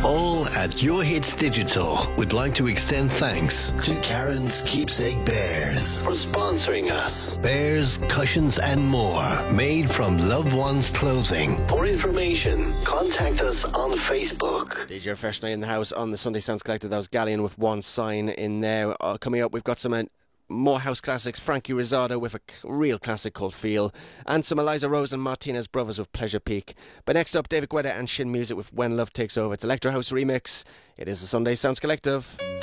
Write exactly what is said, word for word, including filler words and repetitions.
All at Your Hits Digital would like to extend thanks to Karen's Keepsake Bears for sponsoring us. Bears, cushions and more made from loved ones' clothing. For information, contact us on Facebook. D J Fresh Night in the house on the Sunday Sounds Collective. That was Galleon with One Sign in there. Uh, coming up, we've got some uh, more house classics. Frankie Rizzardo with a real classic called Feel, and some Eliza Rose and Martinez Brothers with Pleasure Peak. But next up, David Guetta and Shin Music with When Love Takes Over. It's Electro House Remix. It is the Sunday Sounds Collective.